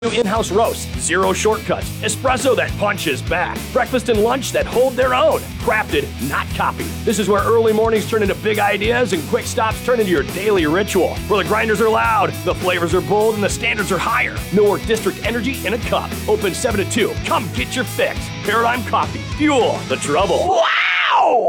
New in-house roast, zero shortcuts, espresso that punches back, breakfast and lunch that hold their own. Crafted, not copied. This is where early mornings turn into big ideas and quick stops turn into your daily ritual. Where the grinders are loud, the flavors are bold, and the standards are higher. No more district energy in a cup. Open 7 to 2. Come get your fix. Paradigm Coffee. Fuel the trouble. Wow!